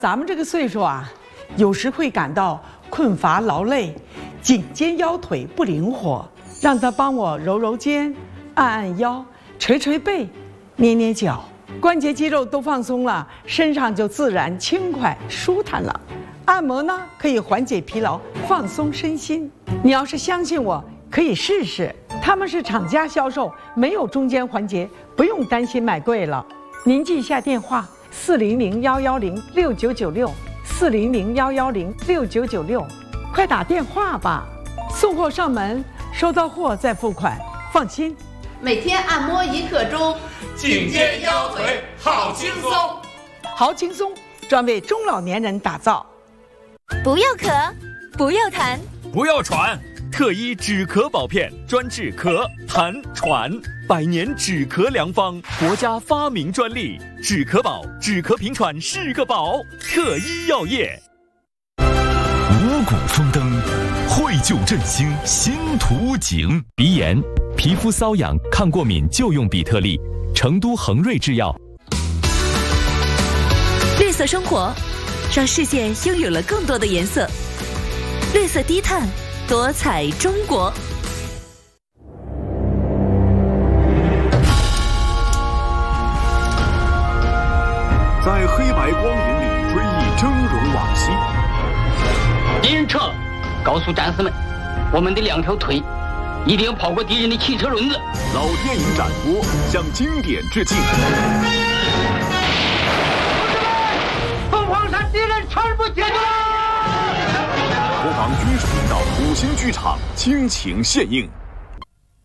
咱们这个岁数啊，有时会感到困乏劳累，颈肩腰腿不灵活，让他帮我揉揉肩、按按腰、捶捶背、捏捏脚，关节肌肉都放松了，身上就自然轻快舒坦了。按摩呢，可以缓解疲劳，放松身心。你要是相信我，可以试试。他们是厂家销售，没有中间环节，不用担心买贵了。您记一下电话：400-110-6996，400-110-6996，快打电话吧。送货上门，收到货再付款，放心。 每天按摩1刻钟， 颈肩腰腿好轻松， 好轻松，专为中老年人打造。 不要咳，不要痰， 不要喘，特医止咳保片，专治咳、痰、喘，100年止咳良方，国家发明专利，止咳宝，止咳平喘是个宝，特医药业。 五谷丰登，惠救振兴新图景。鼻炎、皮肤瘙痒、抗过敏就用比特丽，成都恒瑞制药。 绿色生活，让世界拥有了更多的颜色。绿色低碳，多彩中国。 在黑白光影里追忆峥嵘往昔。 敌人撤了，告诉战士们，我们的2条腿一定要跑过敌人的汽车轮子。 老电影展播向经典致敬。 凤凰山敌人全部解决了。 国防军事频道5星剧场倾情献映。